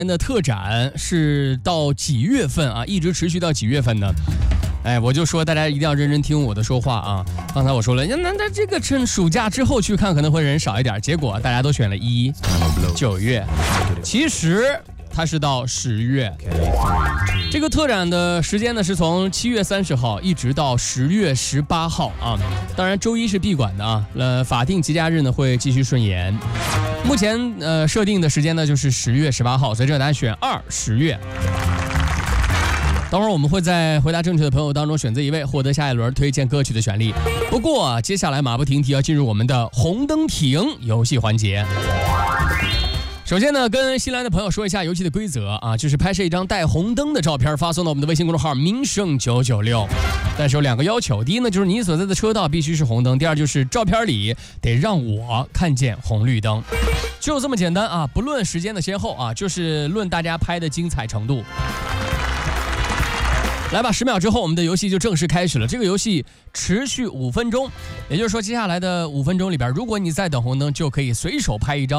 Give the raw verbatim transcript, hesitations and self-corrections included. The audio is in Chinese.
的特展是到几月份啊？一直持续到几月份呢？哎，我就说大家一定要认真听我的说话啊！刚才我说了，那那这个趁暑假之后去看可能会人少一点，结果大家都选了一九月，其实它是到十月。这个特展的时间呢是从七月三十号一直到十月十八号啊。当然周一是闭馆的啊，呃，法定节假日呢会继续顺延。目前呃设定的时间呢就是十月十八号，所以这个大家选二十月。等会儿我们会在回答正确的朋友当中选择一位获得下一轮推荐歌曲的权利。不过、啊、接下来马不停蹄要进入我们的红灯停游戏环节。首先呢，跟新来的朋友说一下游戏的规则啊，就是拍摄一张带红灯的照片发送到我们的微信公众号民生九九六。但是有两个要求，第一呢就是你所在的车道必须是红灯，第二就是照片里得让我看见红绿灯，就这么简单啊，不论时间的先后啊，就是论大家拍的精彩程度。来吧，十秒之后我们的游戏就正式开始了。这个游戏持续五分钟，也就是说接下来的五分钟里边，如果你在等红灯，就可以随手拍一张